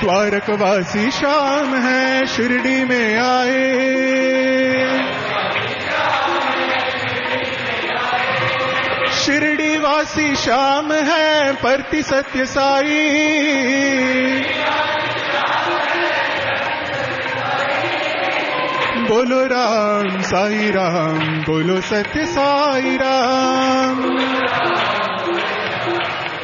द्वारकवासी श्याम है शिरडी में आए, शिरडी वासी श्याम है परति सत्य साई। बोलो राम साई राम, बोलो सत्य साई राम।